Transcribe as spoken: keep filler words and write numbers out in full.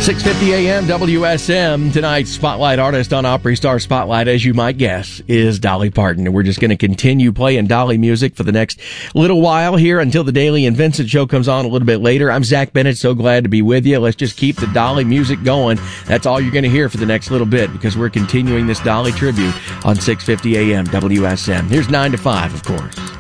six fifty a.m. W S M. Tonight's Spotlight artist on Opry Star Spotlight, as you might guess, is Dolly Parton. And we're just going to continue playing Dolly music for the next little while here until the Daily and Vincent show comes on a little bit later. I'm Zach Bennett. So glad to be with you. Let's just keep the Dolly music going. That's all you're going to hear for the next little bit because we're continuing this Dolly tribute on six fifty a.m. W S M. Here's nine to five, of course.